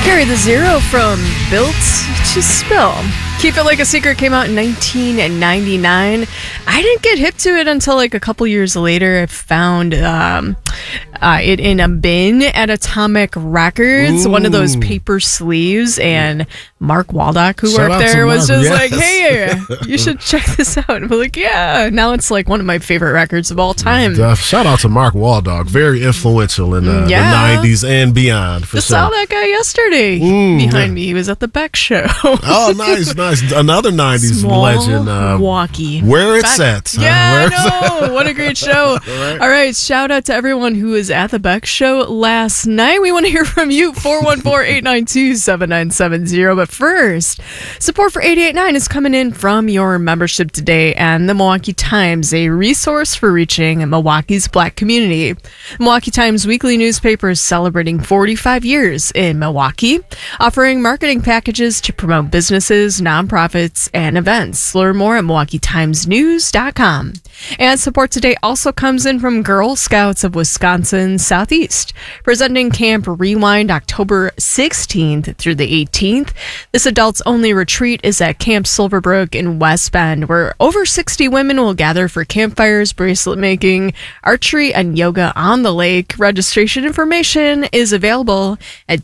Carry the Zero from Built to Spill. Keep It Like a Secret came out in 1999. I didn't get hip to it until like a couple years later. I found it in a bin at Atomic Records, one of those paper sleeves, and Mark Waldock, who worked there, was just like, hey, you should check this out. And we're like, yeah. Now it's like one of my favorite records of all time. Shout out to Mark Waldock, very influential in the 90s and beyond. For Just saw that guy yesterday behind me. He was at the Beck Show. Oh, nice. Another 90s legend. Milwaukee. Where it's at. Yeah, I know. What a great show. All right. Shout out to everyone who was at the Beck Show last night. We want to hear from you. 414-892-7970. But first, support for 88.9 is coming in from your membership today and the Milwaukee Times, a resource for reaching Milwaukee's Black community. Milwaukee Times weekly newspaper is celebrating 45 years in Milwaukee, offering marketing packages to promote businesses, nonprofits, and events. Learn more at MilwaukeeTimesNews.com. And support today also comes in from Girl Scouts of Wisconsin Southeast, presenting Camp Rewind October 16th through the 18th. This adults-only retreat is at Camp Silverbrook in West Bend, where over 60 women will gather for campfires, bracelet making, archery, and yoga on the lake. Registration information is available at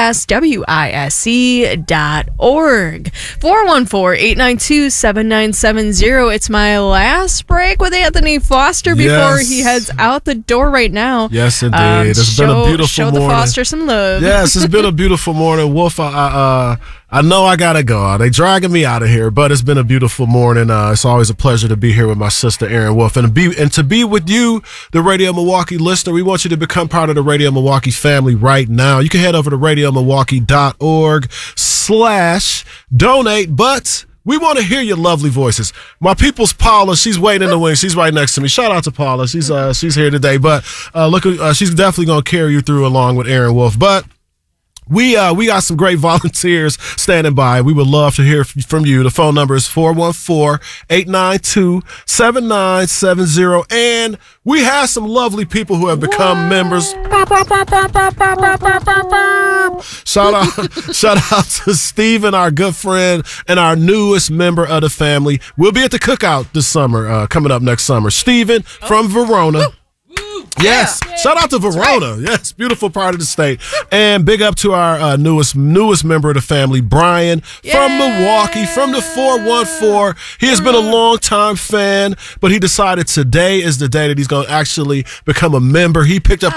gswise.org. 414-892-7970. It's my last break with Anthony Foster before he heads out the door right now. Yes, indeed. It's been a beautiful morning. Show the Foster some love. Yes, it's been a beautiful morning. Wolf, I know I gotta go. They dragging me out of here, but it's been a beautiful morning. It's always a pleasure to be here with my sister Erin Wolf, and to be with you, the Radio Milwaukee listener. We want you to become part of the Radio Milwaukee family right now. You can head over to radiomilwaukee.org/donate, but we want to hear your lovely voices. My people's Paula, she's waiting in the wings. She's right next to me. Shout out to Paula. She's here today, but she's definitely gonna carry you through along with Erin Wolf. But we got some great volunteers standing by. We would love to hear from you. The phone number is 414-892-7970. And we have some lovely people who have become members. Shout out to Steven, our good friend and our newest member of the family. We'll be at the cookout this summer, coming up next summer. Steven from Verona. Yes, shout out to Verona. Yes, beautiful part of the state. And big up to our newest member of the family, Brian from Milwaukee, from the 414. He has been a long-time fan, but he decided today is the day that he's going to actually become a member. He picked up